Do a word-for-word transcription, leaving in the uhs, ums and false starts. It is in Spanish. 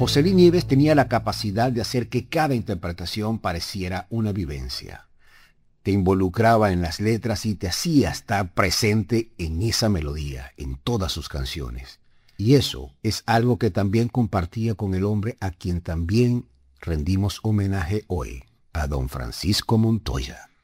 José Luis Nieves tenía la capacidad de hacer que cada interpretación pareciera una vivencia. Te involucraba en las letras y te hacía estar presente en esa melodía, en todas sus canciones. Y eso es algo que también compartía con el hombre a quien también rendimos homenaje hoy, a don Francisco Montoya.